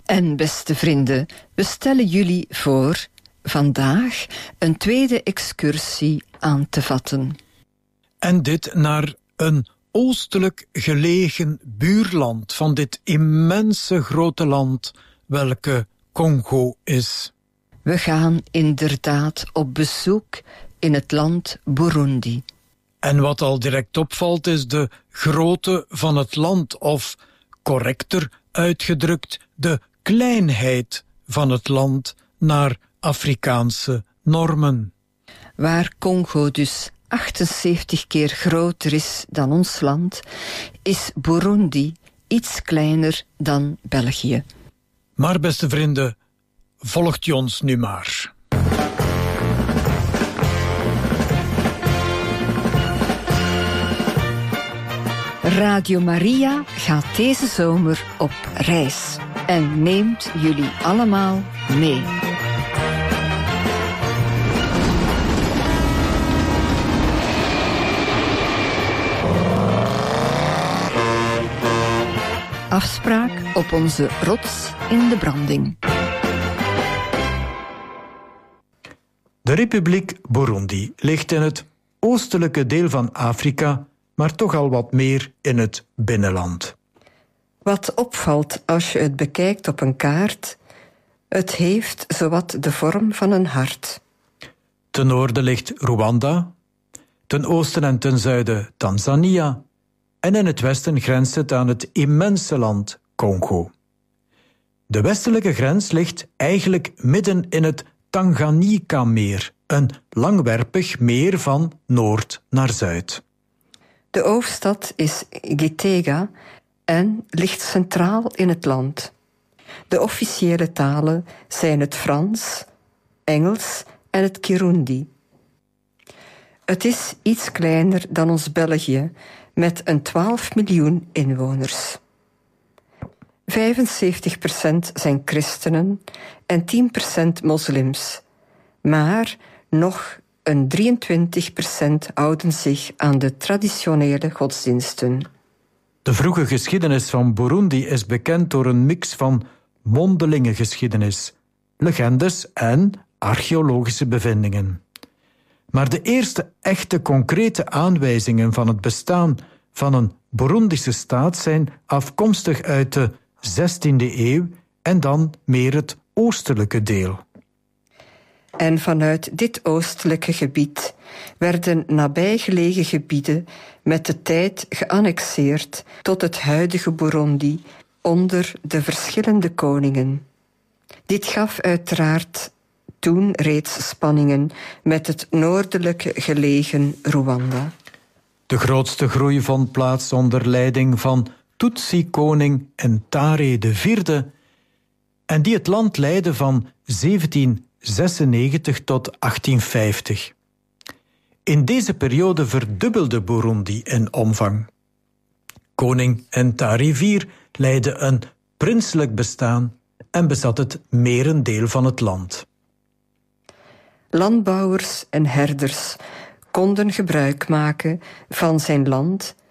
En beste vrienden, we stellen jullie voor vandaag een tweede excursie aan te vatten. En dit naar een oostelijk gelegen buurland van dit immense grote land, welke Congo is. We gaan inderdaad op bezoek in het land Burundi. En wat al direct opvalt is de grootte van het land, of correcter uitgedrukt, de kleinheid van het land naar Afrikaanse normen. Waar Congo dus 78 keer groter is dan ons land, is Burundi iets kleiner dan België. Maar beste vrienden, volgt u ons nu maar. Radio Maria gaat deze zomer op reis en neemt jullie allemaal mee. Afspraak op onze rots in de branding. De Republiek Burundi ligt in het oostelijke deel van Afrika, maar toch al wat meer in het binnenland. Wat opvalt als je het bekijkt op een kaart, het heeft zowat de vorm van een hart. Ten noorden ligt Rwanda, ten oosten en ten zuiden Tanzania en in het westen grenst het aan het immense land Congo. De westelijke grens ligt eigenlijk midden in het Tanganyika-meer, een langwerpig meer van noord naar zuid. De hoofdstad is Gitega en ligt centraal in het land. De officiële talen zijn het Frans, Engels en het Kirundi. Het is iets kleiner dan ons België, met een 12 miljoen inwoners. 75% zijn christenen en 10% moslims. Maar nog een 23% houden zich aan de traditionele godsdiensten. De vroege geschiedenis van Burundi is bekend door een mix van mondelinge geschiedenis, legendes en archeologische bevindingen. Maar de eerste echte concrete aanwijzingen van het bestaan van een Burundische staat zijn afkomstig uit de 16e eeuw en dan meer het oostelijke deel. En vanuit dit oostelijke gebied werden nabijgelegen gebieden met de tijd geannexeerd tot het huidige Burundi onder de verschillende koningen. Dit gaf uiteraard toen reeds spanningen met het noordelijke gelegen Rwanda. De grootste groei vond plaats onder leiding van Tutsi-koning Ntare IV en die het land leidde van 1796 tot 1850. In deze periode verdubbelde Burundi in omvang. Koning Ntare IV leidde een prinselijk bestaan en bezat het merendeel van het land. Landbouwers en herders konden gebruik maken van zijn land